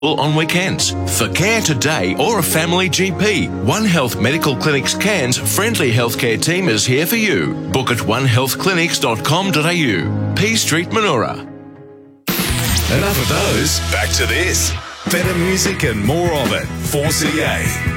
on weekends. For care today or a family GP, One Health Medical Clinics Cairns friendly healthcare team is here for you. Book at onehealthclinics.com.au. P Street, Manoora. Enough of those. Back to this. Better music and more of it. 4CA.